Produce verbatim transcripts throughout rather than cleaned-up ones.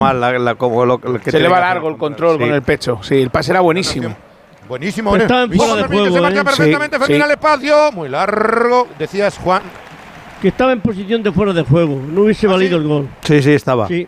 mal, la, la, como lo, lo que se le va largo el control sí. con el pecho. Sí, el pase era buenísimo. Buenísimo. Está en fuera de juego, se marcha ¿eh? perfectamente Sí, Fermín sí. al espacio. Muy largo. Decías, Juan. Que estaba en posición de fuera de juego. No hubiese ¿Ah, valido sí? el gol. Sí, sí, estaba. Sí.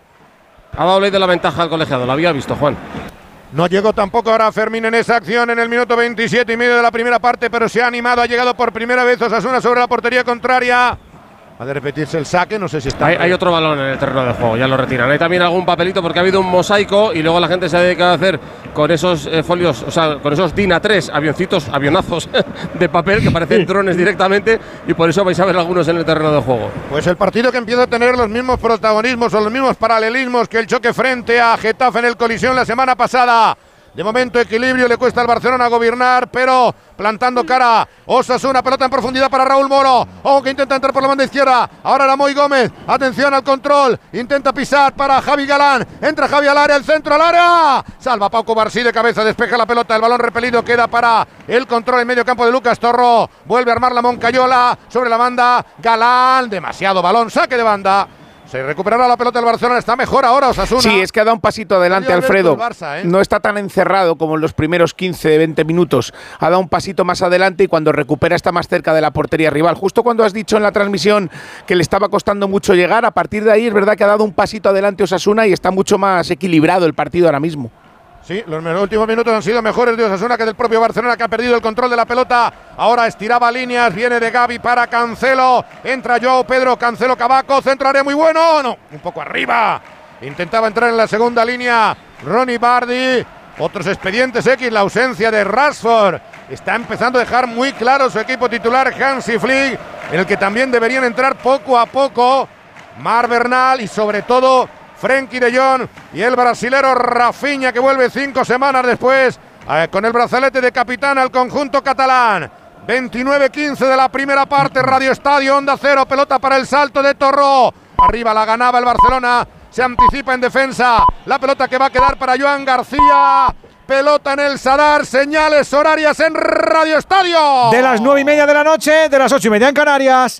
Ha dado ley de la ventaja al colegiado. Lo había visto, Juan. No llegó tampoco ahora Fermín en esa acción en el minuto veintisiete y medio de la primera parte, pero se ha animado. Ha llegado por primera vez Osasuna sobre la portería contraria. Ha de repetirse el saque, no sé si está. Hay, hay otro balón en el terreno de juego, ya lo retiran. Hay también algún papelito porque ha habido un mosaico y luego la gente se ha dedicado a hacer con esos eh, folios, o sea, con esos DIN A tres, avioncitos, avionazos de papel que parecen drones directamente y por eso vais a ver algunos en el terreno de juego. Pues el partido que empieza a tener los mismos protagonismos o los mismos paralelismos que el choque frente a Getafe en el Colisión la semana pasada. De momento equilibrio, le cuesta al Barcelona gobernar, pero plantando cara Osasuna, pelota en profundidad para Raúl Moro. Ojo que intenta entrar por la banda izquierda. Ahora era Moy Gómez, atención al control. Intenta pisar para Javi Galán. Entra Javi al área, el centro al área. Salva Pauco Barsí de cabeza, despeja la pelota. El balón repelido queda para el control en medio campo de Lucas Torro. Vuelve a armar la Moncayola sobre la banda. Galán, demasiado balón, saque de banda. Se recuperará la pelota del Barcelona, está mejor ahora Osasuna. Sí, es que ha dado un pasito adelante Alfredo. Barça, ¿eh? No está tan encerrado como en los primeros quince, veinte minutos. Ha dado un pasito más adelante y cuando recupera está más cerca de la portería rival. Justo cuando has dicho en la transmisión que le estaba costando mucho llegar, a partir de ahí es verdad que ha dado un pasito adelante Osasuna y está mucho más equilibrado el partido ahora mismo. Sí, los últimos minutos han sido mejores de Osasuna que del propio Barcelona, que ha perdido el control de la pelota. Ahora estiraba líneas, viene de Gavi para Cancelo. Entra Joao Pedro, Cancelo, Cavaco, centro área muy bueno. No, un poco arriba. Intentaba entrar en la segunda línea Ronnie Bardi. Otros expedientes X, la ausencia de Rashford. Está empezando a dejar muy claro su equipo titular Hansi Flick, en el que también deberían entrar poco a poco Mar Bernal y sobre todo Frenkie de Jong y el brasilero Rafinha, que vuelve cinco semanas después eh, con el brazalete de capitán al conjunto catalán. veintinueve quince de la primera parte, Radio Estadio, Onda Cero, pelota para el salto de Torró. Arriba la ganaba el Barcelona, se anticipa en defensa, la pelota que va a quedar para Joan García. Pelota en el Sadar, señales horarias en Radio Estadio. De las nueve y media de la noche, de las ocho y media en Canarias.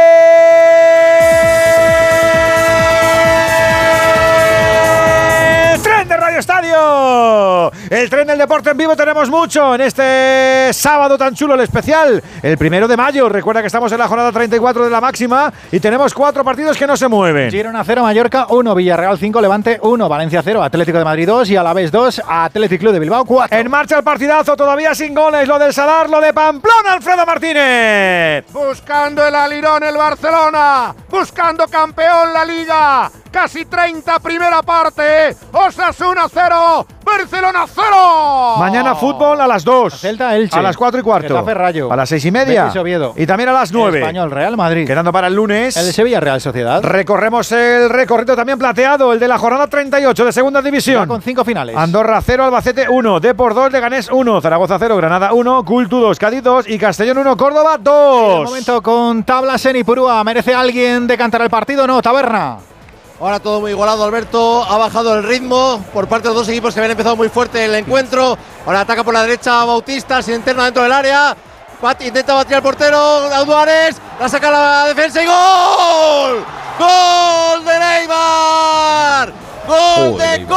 ¡El tren de Radio Estadio! El tren del deporte en vivo tenemos mucho en este sábado tan chulo, el especial, el primero de mayo. Recuerda que estamos en la jornada treinta y cuatro de la máxima y tenemos cuatro partidos que no se mueven. Girona cero, Mallorca uno, Villarreal cinco, Levante uno, Valencia cero, Atlético de Madrid dos y Alavés dos, Athletic Club de Bilbao cuatro. En marcha el partidazo, todavía sin goles, lo del Sadar, lo de Pamplona, Alfredo Martínez. Buscando el alirón el Barcelona, buscando campeón la Liga. Casi treinta primera parte, Osasuna cero, Barcelona cero. Mañana fútbol a las dos, Celta, Elche, a las cuatro y cuarto, Getafe, Rayo, a las seis y media Betis, Oviedo, y también a las nueve. El Español, Real Madrid. Quedando para el lunes El de Sevilla, Real Sociedad. Recorremos el recorrido también plateado, el de la jornada treinta y ocho de segunda división. Ya con cinco finales. Andorra cero, Albacete uno, Depor dos, Leganés uno, Zaragoza cero, Granada uno, Cultu dos, Cádiz dos y Castellón uno, Córdoba dos. En el momento con tablas en Ipurúa. ¿Merece alguien decantar el partido? No, Taberna. Ahora todo muy igualado, Alberto. Ha bajado el ritmo por parte de los dos equipos que habían empezado muy fuerte el encuentro. Ahora ataca por la derecha Bautista, sin interno dentro del área. Bat, intenta batir al portero, Auduares. La saca la defensa y ¡gol! ¡Gol de Neymar! ¡Gol oh, de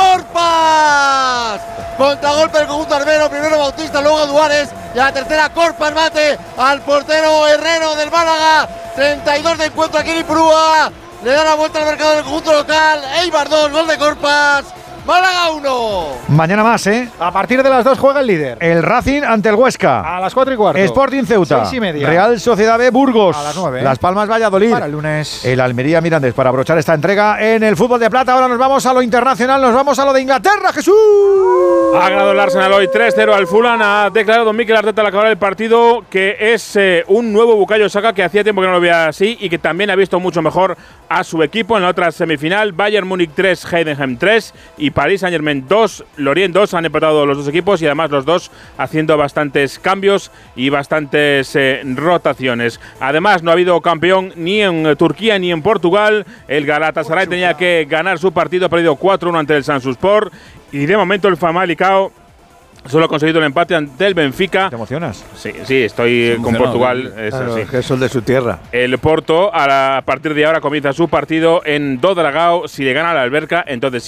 Corpas! Contragolpe del conjunto armero. Primero Bautista, luego Auduares. Y a la tercera Corpas bate al portero Herrero del Málaga. treinta y dos de encuentro aquí en Ipurúa. Le da la vuelta al mercado del conjunto local. Eibar dos, gol de Corpas. Málaga uno. Mañana más, ¿eh? A partir de las dos juega el líder. El Racing ante el Huesca. A las cuatro y cuarto. Sporting Ceuta. Seis y media. Real Sociedad B Burgos. A las nueve. Las Palmas Valladolid. Para el lunes. El Almería Mirandés para abrochar esta entrega en el fútbol de plata. Ahora nos vamos a lo internacional, nos vamos a lo de Inglaterra, Jesús. Ha ganado el Arsenal hoy tres cero al Fulham. Ha declarado Mikel Arteta al acabar el partido que es eh, un nuevo Bukayo Saka, que hacía tiempo que no lo veía así y que también ha visto mucho mejor a su equipo en la otra semifinal. Bayern Múnich tres, Heidenheim tres y París Saint-Germain dos, Lorient dos. Han empatado los dos equipos y además los dos haciendo bastantes cambios y bastantes eh, rotaciones. Además no ha habido campeón ni en Turquía ni en Portugal. El Galatasaray tenía que ganar su partido, ha perdido cuatro uno ante el Samsunspor y de momento el Famalicão solo ha conseguido el empate ante el Benfica. ¿Te emocionas? Sí, sí, estoy con Portugal. Es claro, así. que es el de su tierra. El Porto a, la, a partir de ahora comienza su partido en Do Dragao. Si le gana a la Alberca, entonces